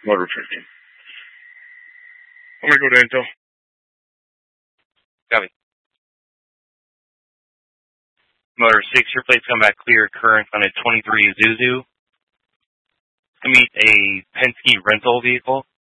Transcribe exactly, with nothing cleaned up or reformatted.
Motor fifteen. I'm going to go to Intel. Copy. Motor six, your plate's come back clear. Current on a twenty-three Isuzu. To meet a Penske rental vehicle.